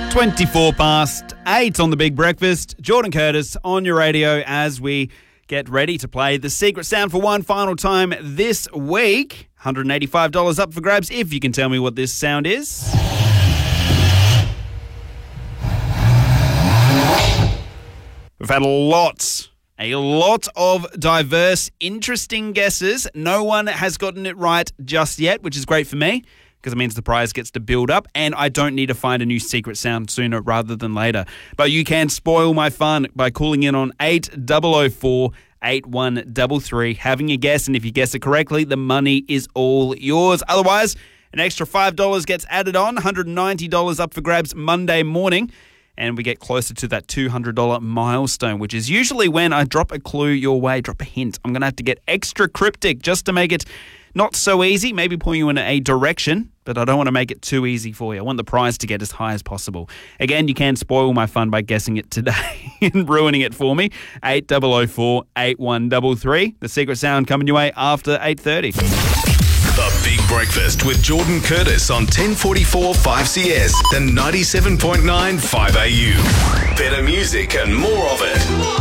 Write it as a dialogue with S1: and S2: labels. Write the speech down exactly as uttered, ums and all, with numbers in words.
S1: twenty-four past eight on The Big Breakfast. Jordan Curtis on your radio as we get ready to play the secret sound for one final time this week. one hundred eighty-five dollars up for grabs if you can tell me what this sound is. We've had lots, a lot of diverse, interesting guesses. No one has gotten it right just yet, which is great for me because it means the prize gets to build up and I don't need to find a new secret sound sooner rather than later. But you can spoil my fun by calling in on eight oh oh four, eight one three three, having a guess, and if you guess it correctly, the money is all yours. Otherwise, an extra five dollars gets added on, one hundred ninety dollars up for grabs Monday morning. And we get closer to that two hundred dollars milestone, which is usually when I drop a clue your way, drop a hint. I'm going to have to get extra cryptic just to make it not so easy, maybe point you in a direction, but I don't want to make it too easy for you. I want the prize to get as high as possible. Again, you can spoil my fun by guessing it today and ruining it for me. eight oh oh four, eight one three three. The secret sound coming your way after eight thirty.
S2: The Big Breakfast with Jordan Curtis on ten forty-four five C S and ninety-seven point nine five A U. Better music and more of it.